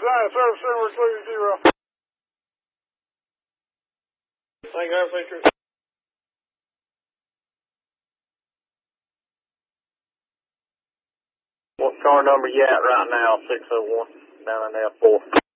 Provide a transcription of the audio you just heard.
sign, service center, 30. Thank you, Feature. What car number you at right now? 601 down in F4.